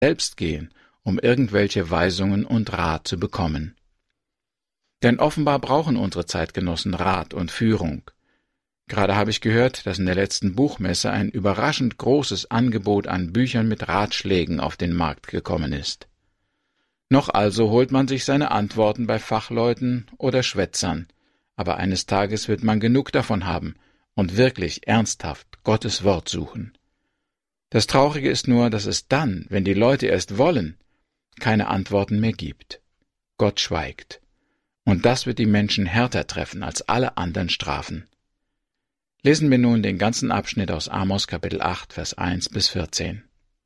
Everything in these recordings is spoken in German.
selbst gehen, um irgendwelche Weisungen und Rat zu bekommen. Denn offenbar brauchen unsere Zeitgenossen Rat und Führung. Gerade habe ich gehört, dass in der letzten Buchmesse ein überraschend großes Angebot an Büchern mit Ratschlägen auf den Markt gekommen ist. Noch also holt man sich seine Antworten bei Fachleuten oder Schwätzern, aber eines Tages wird man genug davon haben und wirklich ernsthaft Gottes Wort suchen. Das Traurige ist nur, dass es dann, wenn die Leute erst wollen, keine Antworten mehr gibt. Gott schweigt. Und das wird die Menschen härter treffen als alle anderen Strafen. Lesen wir nun den ganzen Abschnitt aus Amos Kapitel 8, Vers 1 bis 14.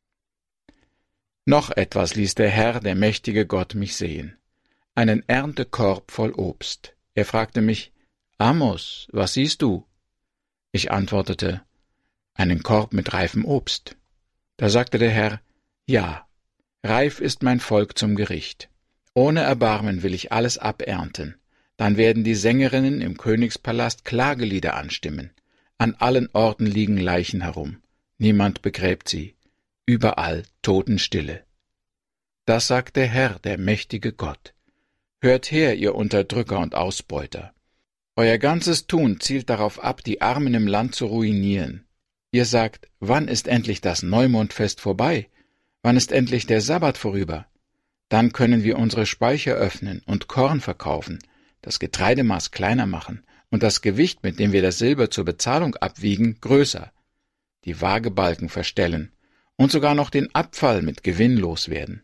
Noch etwas ließ der Herr, der mächtige Gott, mich sehen. Einen Erntekorb voll Obst. Er fragte mich, Amos, was siehst du? Ich antwortete, einen Korb mit reifem Obst. Da sagte der Herr, ja, reif ist mein Volk zum Gericht. Ohne Erbarmen will ich alles abernten. Dann werden die Sängerinnen im Königspalast Klagelieder anstimmen. An allen Orten liegen Leichen herum. Niemand begräbt sie. Überall Totenstille. Das sagt der Herr, der mächtige Gott. Hört her, ihr Unterdrücker und Ausbeuter. Euer ganzes Tun zielt darauf ab, die Armen im Land zu ruinieren. Ihr sagt, wann ist endlich das Neumondfest vorbei? Wann ist endlich der Sabbat vorüber? Dann können wir unsere Speicher öffnen und Korn verkaufen, das Getreidemaß kleiner machen und das Gewicht, mit dem wir das Silber zur Bezahlung abwiegen, größer, die Waagebalken verstellen und sogar noch den Abfall mit Gewinn loswerden.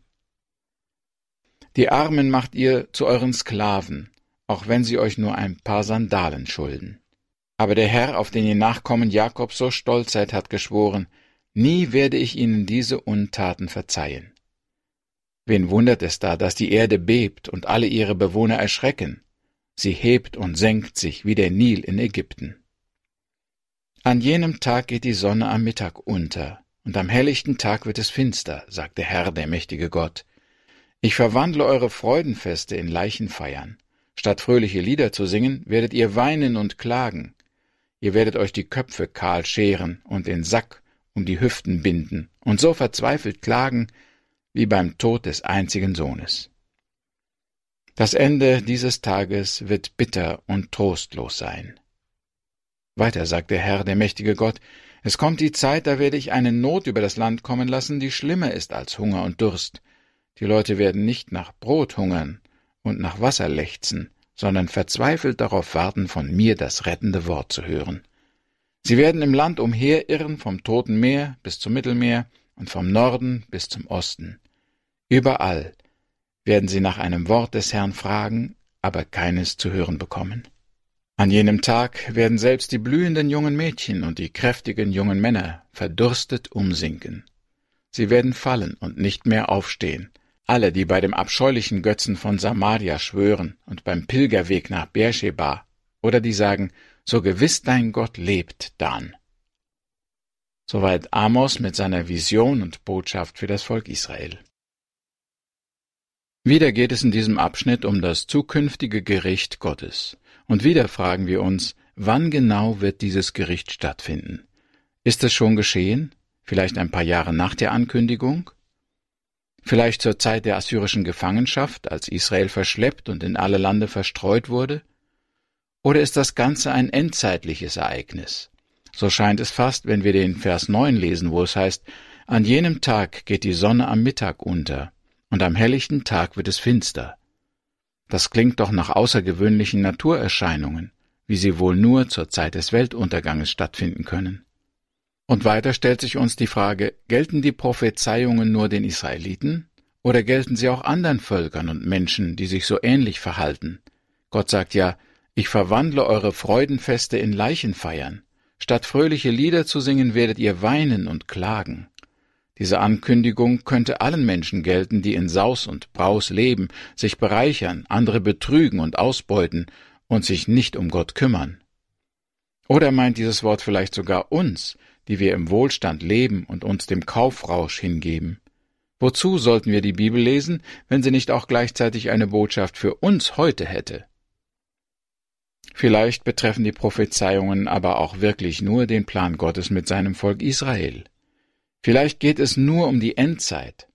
Die Armen macht ihr zu euren Sklaven, auch wenn sie euch nur ein paar Sandalen schulden. Aber der Herr, auf den ihr Nachkommen Jakob so stolz seid, hat geschworen, nie werde ich ihnen diese Untaten verzeihen. Wen wundert es da, dass die Erde bebt und alle ihre Bewohner erschrecken? Sie hebt und senkt sich wie der Nil in Ägypten. An jenem Tag geht die Sonne am Mittag unter, und am helllichten Tag wird es finster, sagt der Herr, der mächtige Gott. Ich verwandle eure Freudenfeste in Leichenfeiern. Statt fröhliche Lieder zu singen, werdet ihr weinen und klagen. Ihr werdet euch die Köpfe kahl scheren und den Sack um die Hüften binden und so verzweifelt klagen wie beim Tod des einzigen Sohnes. Das Ende dieses Tages wird bitter und trostlos sein. Weiter sagt der Herr, der mächtige Gott, es kommt die Zeit, da werde ich eine Not über das Land kommen lassen, die schlimmer ist als Hunger und Durst. Die Leute werden nicht nach Brot hungern und nach Wasser lechzen, sondern verzweifelt darauf warten, von mir das rettende Wort zu hören. Sie werden im Land umherirren, vom Toten Meer bis zum Mittelmeer und vom Norden bis zum Osten. Überall werden sie nach einem Wort des Herrn fragen, aber keines zu hören bekommen. An jenem Tag werden selbst die blühenden jungen Mädchen und die kräftigen jungen Männer verdurstet umsinken. Sie werden fallen und nicht mehr aufstehen, alle, die bei dem abscheulichen Götzen von Samaria schwören und beim Pilgerweg nach Beersheba, oder die sagen, so gewiss dein Gott lebt, Dan. Soweit Amos mit seiner Vision und Botschaft für das Volk Israel. Wieder geht es in diesem Abschnitt um das zukünftige Gericht Gottes. Und wieder fragen wir uns, wann genau wird dieses Gericht stattfinden? Ist es schon geschehen? Vielleicht ein paar Jahre nach der Ankündigung? Vielleicht zur Zeit der assyrischen Gefangenschaft, als Israel verschleppt und in alle Lande verstreut wurde? Oder ist das Ganze ein endzeitliches Ereignis? So scheint es fast, wenn wir den Vers 9 lesen, wo es heißt, an jenem Tag geht die Sonne am Mittag unter, und am helllichten Tag wird es finster. Das klingt doch nach außergewöhnlichen Naturerscheinungen, wie sie wohl nur zur Zeit des Weltunterganges stattfinden können. Und weiter stellt sich uns die Frage, gelten die Prophezeiungen nur den Israeliten, oder gelten sie auch anderen Völkern und Menschen, die sich so ähnlich verhalten? Gott sagt ja, ich verwandle eure Freudenfeste in Leichenfeiern. Statt fröhliche Lieder zu singen, werdet ihr weinen und klagen. Diese Ankündigung könnte allen Menschen gelten, die in Saus und Braus leben, sich bereichern, andere betrügen und ausbeuten und sich nicht um Gott kümmern. Oder meint dieses Wort vielleicht sogar uns, die wir im Wohlstand leben und uns dem Kaufrausch hingeben? Wozu sollten wir die Bibel lesen, wenn sie nicht auch gleichzeitig eine Botschaft für uns heute hätte? Vielleicht betreffen die Prophezeiungen aber auch wirklich nur den Plan Gottes mit seinem Volk Israel. Vielleicht geht es nur um die Endzeit.